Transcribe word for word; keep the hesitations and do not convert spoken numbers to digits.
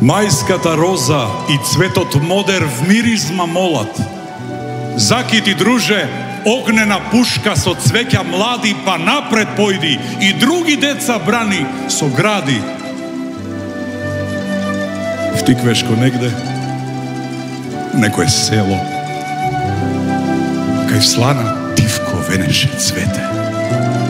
Мајската роза и цветот модер в миризма молат. Закити, друже, огнена пушка со цвеќа млади, па напред појди и други деца брани со гради. Втиквешко негде, некое село, кај слана тивко венеше цвете.